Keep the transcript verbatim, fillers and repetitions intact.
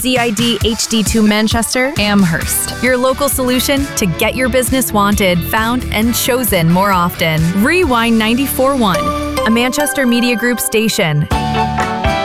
Z I D H D two Manchester, Amherst. Your local solution to get your business wanted, found, and chosen more often. Rewind ninety-four point one, a Manchester Media Group station.